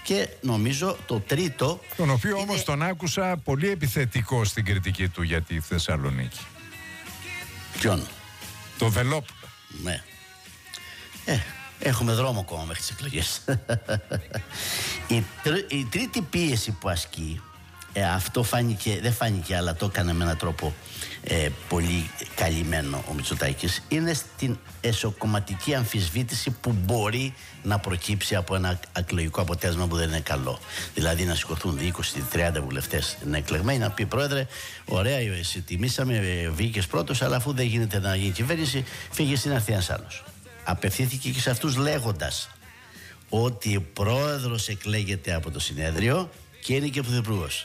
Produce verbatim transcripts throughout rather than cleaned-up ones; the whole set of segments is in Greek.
Και νομίζω το τρίτο. Τον οποίο είναι... όμως τον άκουσα πολύ επιθετικό στην κριτική του για τη Θεσσαλονίκη. Ποιον? Το Βελόπουλο. Ναι. Ε, έχουμε δρόμο ακόμα μέχρι τις εκλογές. η, τρι, η τρίτη πίεση που ασκεί, ε, αυτό φάνηκε, δεν φάνηκε, αλλά το έκανε με έναν τρόπο ε, πολύ καλυμμένο ο Μητσοτάκης, είναι στην εσωκομματική αμφισβήτηση που μπορεί να προκύψει από ένα εκλογικό αποτέλεσμα που δεν είναι καλό. Δηλαδή να σηκωθούν είκοσι τριάντα βουλευτές να εκλεγμένοι, να πει πρόεδρε, ωραία, εσύ τιμήσαμε, βγήκες πρώτος, αλλά αφού δεν γίνεται να γίνει κυβέρνηση, φύγε να έρθει ένας άλλος. Απευθύνθηκε και σε αυτούς λέγοντας ότι ο πρόεδρος εκλέγεται από το συνέδριο και είναι και πρωθυπουργός.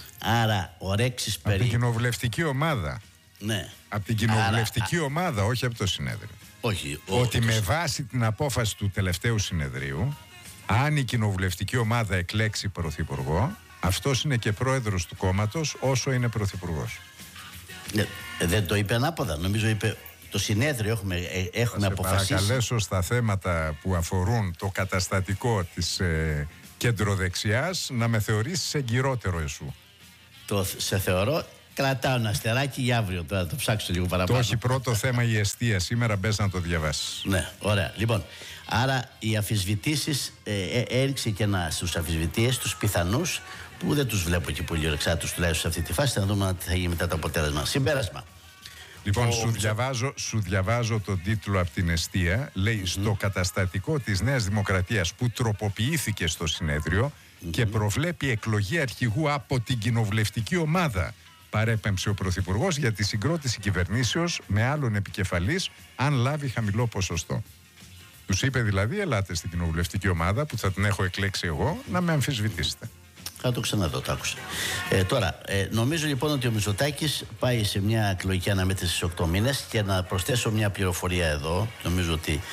Άρα ο Ρέξης περί... Από την κοινοβουλευτική ομάδα. Ναι. Από την κοινοβουλευτική Άρα... ομάδα, όχι από το συνέδριο. Όχι. Ότι ο... με βάση την απόφαση του τελευταίου συνεδρίου, αν η κοινοβουλευτική ομάδα εκλέξει πρωθυπουργό, αυτός είναι και πρόεδρος του κόμματος όσο είναι πρωθυπουργός. Ναι, δεν το είπε ανάποδα. Νομίζω είπε το συνέδριο. Έχουμε, έχουμε θα αποφασίσει. Θα παρακαλέσω στα θέματα που αφορούν το καταστατικό της ε, κεντροδεξιάς να με θεωρήσεις εγκυρότερο εσού. Το σε θεωρώ. Κρατάω ένα αστεράκι για αύριο. Τώρα το ψάξω λίγο παραπάνω. Το έχει πρώτο θέμα η εστία. Σήμερα μπες να το διαβάσεις. Ναι, ωραία. Λοιπόν, άρα οι αμφισβητήσεις ε, ε, έριξε και ένα στους αμφισβητείες, τους πιθανούς, που δεν τους βλέπω και πολύ ορεξάτους τουλάχιστον σε αυτή τη φάση. Θα δούμε τι θα γίνει μετά το αποτέλεσμα. Συμπέρασμα. Λοιπόν, ο... σου, διαβάζω, σου διαβάζω τον τίτλο από την εστία. Λέει mm-hmm. στο καταστατικό της Νέας Δημοκρατίας που τροποποιήθηκε στο συνέδριο mm-hmm. και προβλέπει εκλογή αρχηγού από την κοινοβουλευτική ομάδα. Παρέπεμψε ο Πρωθυπουργός για τη συγκρότηση κυβερνήσεως με άλλον επικεφαλής αν λάβει χαμηλό ποσοστό. Τους είπε δηλαδή, ελάτε στην κοινοβουλευτική ομάδα που θα την έχω εκλέξει εγώ να με αμφισβητήσετε. Θα το ξαναδώ, το άκουσα. Ε, τώρα, ε, νομίζω λοιπόν ότι ο Μητσοτάκης πάει σε μια εκλογική αναμέτρηση στις οκτώ μήνες και να προσθέσω μια πληροφορία εδώ, νομίζω ότι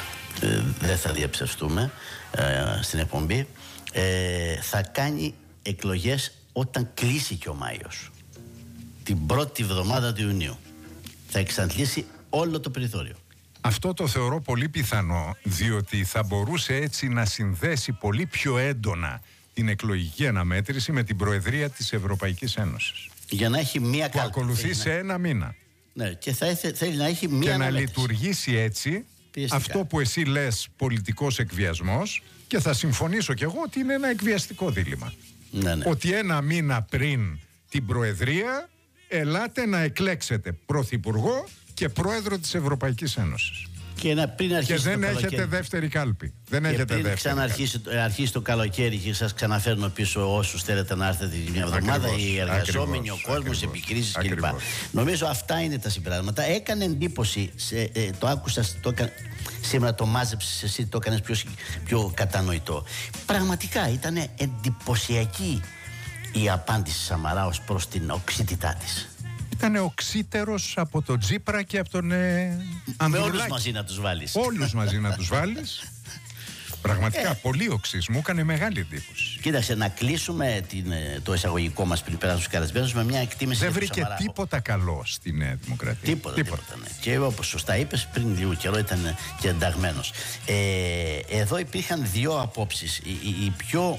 ε, δεν θα διαψευστούμε ε, στην εκπομπή, ε, θα κάνει εκλογές όταν κλείσει και ο Μάιος. Την πρώτη εβδομάδα του Ιουνίου. Θα εξαντλήσει όλο το περιθώριο. Αυτό το θεωρώ πολύ πιθανό, διότι θα μπορούσε έτσι να συνδέσει πολύ πιο έντονα την εκλογική αναμέτρηση με την Προεδρία της Ευρωπαϊκής Ένωσης. Για να έχει μία που ακολουθεί σε ένα μήνα. Ναι, και θα έθε, θέλει να έχει μία και αναμέτρηση. να λειτουργήσει έτσι πιεστικά. Αυτό που εσύ λες πολιτικός εκβιασμός, και θα συμφωνήσω κι εγώ ότι είναι ένα εκβιαστικό δίλημμα. Ναι, ναι. Ότι ένα μήνα πριν την Προεδρία ελάτε να εκλέξετε Πρωθυπουργό και Πρόεδρο της Ευρωπαϊκής Ένωσης. Και, να, πριν και δεν το έχετε καλοκαίρι. δεύτερη κάλπη. Δεν και έχετε πριν δεύτερη ξαναρχίσει κάλπη. αρχίσει το καλοκαίρι και σας ξαναφέρνω πίσω όσους θέλετε να έρθετε την μια εβδομάδα, Ακριβώς, οι εργαζόμενοι, ακριβώς, ο κόσμος, οι επικρίσεις κλπ. Νομίζω αυτά είναι τα συμπεράσματα. Έκανε εντύπωση, σε, ε, το άκουσα, το έκα, σήμερα το μάζεψες εσύ, το έκανες πιο, πιο κατανοητό. Πραγματικά ήταν εντυπωσιακή η απάντηση Σαμαρά ως προς την οξύτητά της. Ήταν οξύτερος από τον Τσίπρα και από τον ε, Ανδρουλάκη. Με όλους μαζί να τους βάλεις. Όλους μαζί να τους βάλεις. Πραγματικά ε. πολύ οξύς. Μου έκανε μεγάλη εντύπωση. Κοίταξε, να κλείσουμε την, το εισαγωγικό μας πριν πέρασαν στους καλεσμένους με μια εκτίμηση. Δεν βρήκε τίποτα καλό στη Νέα Δημοκρατία. Τίποτα, τίποτα. τίποτα ναι. Και όπως σωστά είπες, πριν λίγο καιρό ήταν και ενταγμένος. Ε, εδώ υπήρχαν δύο απόψεις. Η, η, η πιο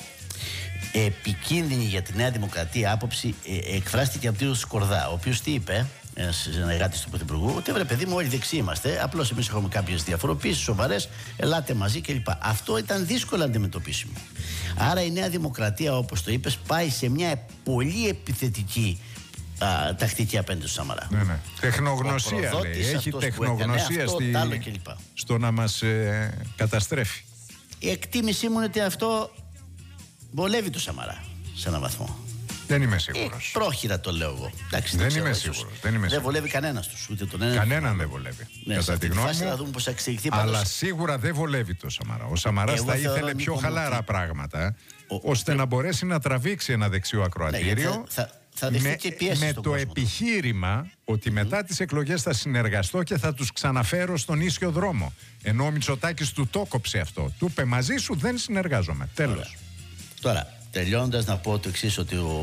επικίνδυνη για τη Νέα Δημοκρατία άποψη ε, εκφράστηκε από τον κύριο Σκορδά, ο οποίος τι είπε, ένας συνεργάτης του Πρωθυπουργού, ότι βρε παιδί μου, όλοι δεξιοί είμαστε. Απλώς εμείς έχουμε κάποιες διαφοροποίησεις σοβαρές, ελάτε μαζί κλπ. Αυτό ήταν δύσκολο αντιμετωπίσιμο. Άρα η Νέα Δημοκρατία, όπως το είπες, πάει σε μια πολύ επιθετική α, τακτική απέναντι στο Σαμαρά. Ναι, ναι. Τεχνογνωσία λέει. Έχει τεχνογνωσία στη... στο να μας ε, καταστρέφει. Η εκτίμησή μου είναι ότι αυτό βολεύει το Σαμαρά σε έναν βαθμό. Δεν είμαι σίγουρος. Ε, πρόχειρα το λέω εγώ. Εντάξει, δεν, δεν, είμαι σίγουρος, δεν είμαι δεν σίγουρος. βολεύει κανένας τους. Ούτε τον ένα. Κανέναν δεν βολεύει. Ναι, κατά τη γνώμη μου. Να δούμε πώς θα εξελιχθεί. Αλλά πάντως... σίγουρα δεν βολεύει το Σαμαρά. Ο Σαμαράς θα ήθελε πιο χαλαρά ότι... πράγματα, ο... ώστε ο... να μπορέσει να τραβήξει ένα δεξιό ακροατήριο. Ναι, θα, θα, θα με, και με το κόσμο. επιχείρημα ότι mm. μετά τις εκλογές θα συνεργαστώ και θα τους ξαναφέρω στον ίσιο δρόμο. Ενώ ο Μητσοτάκης του το κόψε αυτό. Του είπε μαζί σου δεν συνεργάζομαι. Τέλος. Τώρα, τελειώνοντας να πω το εξής, ότι ο,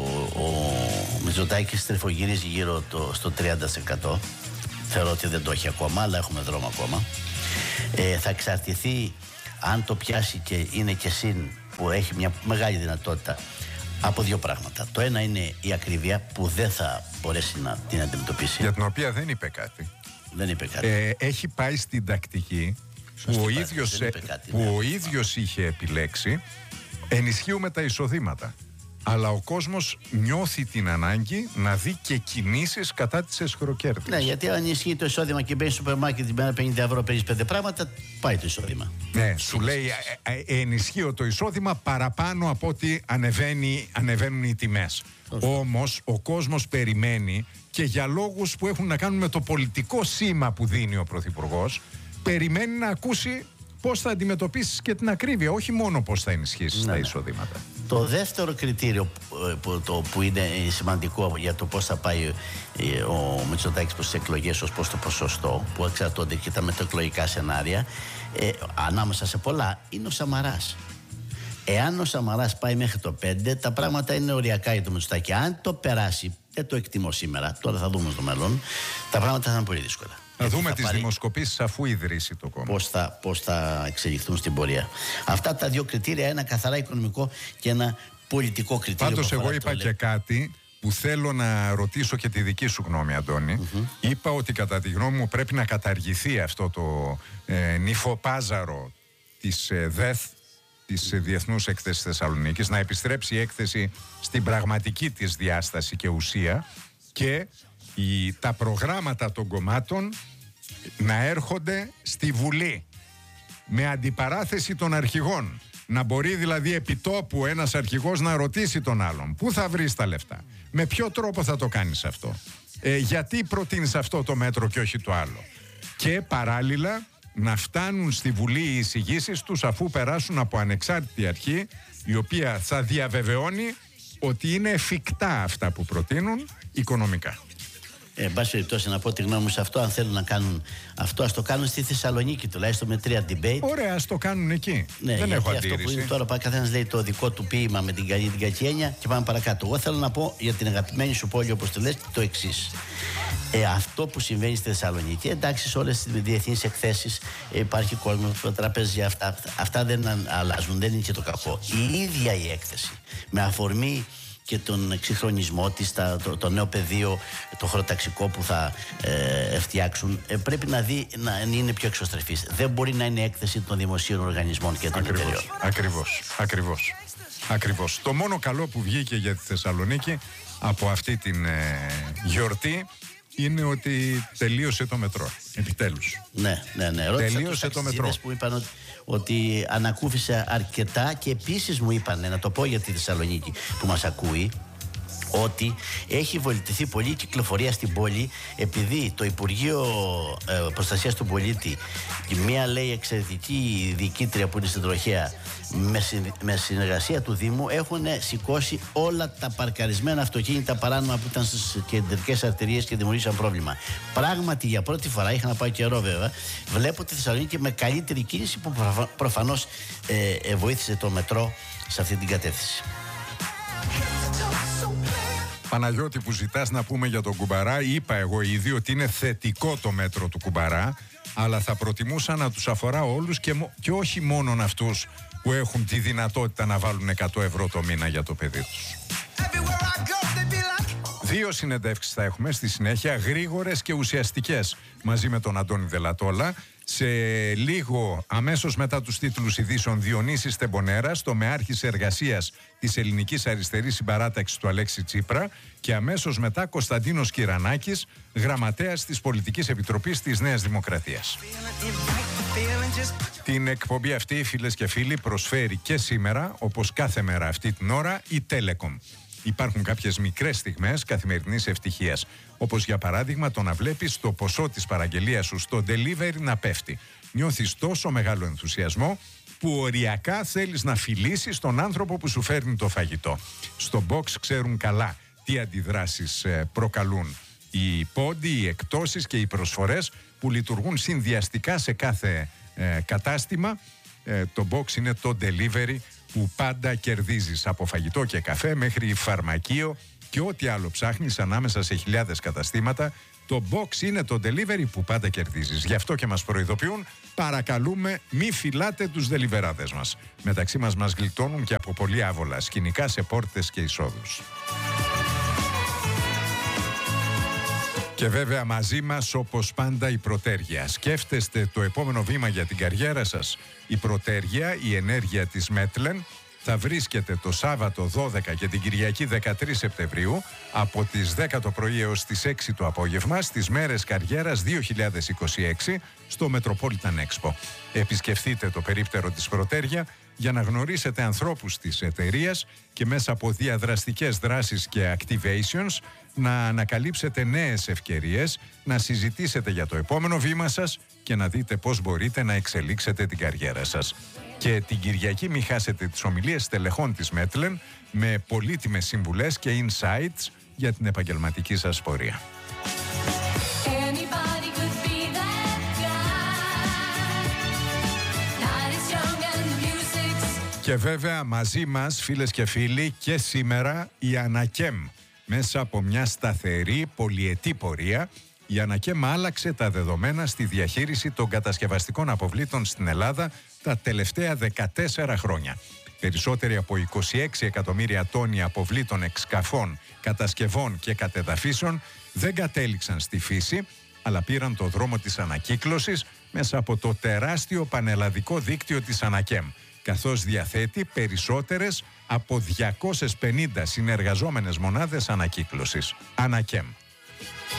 ο Μητσοτάκης τρυφογυρίζει γύρω το, στο τριάντα τοις εκατό. Θεωρώ ότι δεν το έχει ακόμα, αλλά έχουμε δρόμο ακόμα. Ε, θα εξαρτηθεί αν το πιάσει και είναι και συν που έχει μια μεγάλη δυνατότητα από δύο πράγματα. Το ένα είναι η ακρίβεια που δεν θα μπορέσει να την αντιμετωπίσει. Για την οποία δεν είπε κάτι. Δεν είπε κάτι. Ε, έχει πάει στην τακτική που, ο ίδιος, κάτι, που ναι. ο ίδιος είχε επιλέξει. Ενισχύουμε τα εισοδήματα. Αλλά ο κόσμος νιώθει την ανάγκη να δει και κινήσεις κατά της εσχροκέρδειας. Ναι, γιατί αν ισχύει το εισόδημα και μπαίνει στο σούπερ μάρκετ την μέρα πενήντα ευρώ, παίρνεις πέντε πράγματα, πάει το εισόδημα. Ναι, σου λέει ε, ε, ενισχύω το εισόδημα παραπάνω από ότι ανεβαίνει, ανεβαίνουν οι τιμές. Όμως ο κόσμος περιμένει και για λόγους που έχουν να κάνουν με το πολιτικό σήμα που δίνει ο Πρωθυπουργός, περιμένει να ακούσει πώς θα αντιμετωπίσεις και την ακρίβεια, όχι μόνο πώς θα ενισχύσεις ναι, τα εισοδήματα. Το δεύτερο κριτήριο που, το, που είναι σημαντικό για το πώς θα πάει ο Μητσοτάκης προς τις εκλογές ως προς το ποσοστό, που εξαρτώνται και τα μετεκλογικά σενάρια, ε, ανάμεσα σε πολλά, είναι ο Σαμαράς. Εάν ο Σαμαράς πάει μέχρι το πέντε, τα πράγματα είναι οριακά για το Μητσοτάκη. Αν το περάσει, δεν το εκτιμώ σήμερα, τώρα θα δούμε στο μέλλον, τα πράγματα θα είναι πολύ δύσκολα. Να δούμε τις πάρει... δημοσκοπήσεις αφού ιδρύσει το κόμμα. Πώς θα, πώς θα εξελιχθούν στην πορεία. Αυτά τα δύο κριτήρια, ένα καθαρά οικονομικό και ένα πολιτικό κριτήριο. Πάντως εγώ είπα και κάτι που θέλω να ρωτήσω και τη δική σου γνώμη, Αντώνη. Mm-hmm. Είπα ότι κατά τη γνώμη μου πρέπει να καταργηθεί αυτό το ε, νυφοπάζαρο της ε, ΔΕΘ, της ε, Διεθνούς Έκθεσης Θεσσαλονίκης, να επιστρέψει η έκθεση στην πραγματική της διάσταση και ουσία και η, τα προγράμματα των κομμάτων να έρχονται στη Βουλή με αντιπαράθεση των αρχηγών. Να μπορεί δηλαδή επιτόπου ένας αρχηγός να ρωτήσει τον άλλον πού θα βρεις τα λεφτά, με ποιο τρόπο θα το κάνεις αυτό, ε, γιατί προτείνεις αυτό το μέτρο και όχι το άλλο, και παράλληλα να φτάνουν στη Βουλή οι εισηγήσεις τους αφού περάσουν από ανεξάρτητη αρχή η οποία θα διαβεβαιώνει ότι είναι εφικτά αυτά που προτείνουν οικονομικά. Ε, εν πάση περιπτώσει, να πω τη γνώμη μου σε αυτό. Αν θέλουν να κάνουν αυτό, ας το κάνουν στη Θεσσαλονίκη τουλάχιστον με τρία debate. Ωραία, ας το κάνουν εκεί. Ναι, δεν έχω αυτό αντίρρηση. Που είναι τώρα, καθένας λέει το δικό του ποίημα με την καλή την κακή έννοια και πάμε παρακάτω. Εγώ θέλω να πω για την αγαπημένη σου πόλη, όπως το λες, το εξής. Ε, αυτό που συμβαίνει στη Θεσσαλονίκη, εντάξει, σε όλες τις διεθνείς εκθέσεις ε, υπάρχει κόσμο, τραπέζια, αυτά, αυτά δεν αλλάζουν, δεν είναι και το κακό. Η ίδια η έκθεση με αφορμή και τον εξυγχρονισμό της, το, το νέο πεδίο, το χωροταξικό που θα ε, φτιάξουν, ε, πρέπει να δει να είναι πιο εξωστρεφής. Δεν μπορεί να είναι έκθεση των δημοσίων οργανισμών και των εταιρεών. Ακριβώς, ακριβώς, ακριβώς. Το μόνο καλό που βγήκε για τη Θεσσαλονίκη από αυτή την ε, γιορτή είναι ότι τελείωσε το μετρό. Επιτέλους. Ναι, ναι, ναι. Τελείωσε το μετρό. Που είπαν ότι, ότι ανακούφισε αρκετά και επίσης μου είπαν, να το πω για τη Θεσσαλονίκη που μας ακούει, ότι έχει βολιτηθεί πολύ η κυκλοφορία στην πόλη επειδή το Υπουργείο ε, Προστασίας του Πολίτη και μία λέει εξαιρετική διοικήτρια που είναι στην τροχέα με, συ, με συνεργασία του Δήμου έχουν σηκώσει όλα τα παρκαρισμένα αυτοκίνητα παράνομα που ήταν στις κεντρικές αρτηρίες και δημιουργήσαν πρόβλημα. Πράγματι για πρώτη φορά, είχα να πάει καιρό βέβαια, βλέπω τη Θεσσαλονίκη με καλύτερη κίνηση που προφανώς ε, ε, βοήθησε το μετρό σε αυτή την κατεύθυνση. Παναγιώτη, που ζητάς να πούμε για τον Κουμπαρά, είπα εγώ ήδη ότι είναι θετικό το μέτρο του Κουμπαρά, αλλά θα προτιμούσα να τους αφορά όλους και, και όχι μόνον αυτούς που έχουν τη δυνατότητα να βάλουν εκατό ευρώ το μήνα για το παιδί τους. Δύο συνεντεύξεις θα έχουμε στη συνέχεια, γρήγορες και ουσιαστικές, μαζί με τον Αντώνη Δελατόλα. Σε λίγο, αμέσως μετά τους τίτλους ειδήσεων, Διονύσης Τεμπονέρας, τομεάρχης εργασίας της Ελληνικής Αριστερής Συμπαράταξης του Αλέξη Τσίπρα, και αμέσως μετά Κωνσταντίνος Κυρανάκης, γραμματέας της Πολιτικής Επιτροπής της Νέας Δημοκρατίας. Την εκπομπή αυτή, φίλες και φίλοι, προσφέρει και σήμερα, όπως κάθε μέρα αυτή την ώρα, η Telecom. Υπάρχουν κάποιες μικρές στιγμές καθημερινής ευτυχίας, όπως για παράδειγμα το να βλέπεις το ποσό της παραγγελίας σου στο delivery να πέφτει. Νιώθεις τόσο μεγάλο ενθουσιασμό που οριακά θέλεις να φιλήσεις τον άνθρωπο που σου φέρνει το φαγητό. Στο box ξέρουν καλά τι αντιδράσεις προκαλούν οι πόντοι, οι εκτόσεις και οι προσφορές που λειτουργούν συνδυαστικά σε κάθε ε, κατάστημα. Ε, το box είναι το delivery που πάντα κερδίζεις, από φαγητό και καφέ μέχρι φαρμακείο και ό,τι άλλο ψάχνεις ανάμεσα σε χιλιάδες καταστήματα. Το box είναι το delivery που πάντα κερδίζεις. Γι' αυτό και μας προειδοποιούν, παρακαλούμε μη φυλάτε τους δελιβεράδες μας. Μεταξύ μας μας γλιτώνουν και από πολύ άβολα σκηνικά σε πόρτες και εισόδους. Και βέβαια μαζί μας όπως πάντα η Πρωτέργεια. Σκέφτεστε το επόμενο βήμα για την καριέρα σας? Η Πρωτέργεια, η ενέργεια της Μέτλεν, θα βρίσκεται το Σάββατο δώδεκα και την Κυριακή δεκατρείς Σεπτεμβρίου από τις δέκα το πρωί έως τις έξι το απόγευμα στις μέρες καριέρας δύο χιλιάδες είκοσι έξι στο Metropolitan Expo. Επισκεφτείτε το περίπτερο της Πρωτέργεια για να γνωρίσετε ανθρώπους της εταιρείας και μέσα από διαδραστικές δράσεις και activations να ανακαλύψετε νέες ευκαιρίες, να συζητήσετε για το επόμενο βήμα σας και να δείτε πώς μπορείτε να εξελίξετε την καριέρα σας. Και την Κυριακή μην χάσετε τις ομιλίες στελεχών της Μέτλεν με πολύτιμες συμβουλές και insights για την επαγγελματική σας πορεία. Και βέβαια μαζί μας, φίλες και φίλοι, και σήμερα η Ανακέμ. Μέσα από μια σταθερή πολυετή πορεία, η Ανακέμ άλλαξε τα δεδομένα στη διαχείριση των κατασκευαστικών αποβλήτων στην Ελλάδα τα τελευταία δεκατέσσερα χρόνια. Περισσότεροι από είκοσι έξι εκατομμύρια τόνοι αποβλήτων εξκαφών, κατασκευών και κατεδαφίσεων δεν κατέληξαν στη φύση, αλλά πήραν το δρόμο της ανακύκλωσης μέσα από το τεράστιο πανελλαδικό δίκτυο της Ανακέμ, καθώς διαθέτει περισσότερες από διακόσιες πενήντα συνεργαζόμενες μονάδες ανακύκλωσης. Ανακέμ.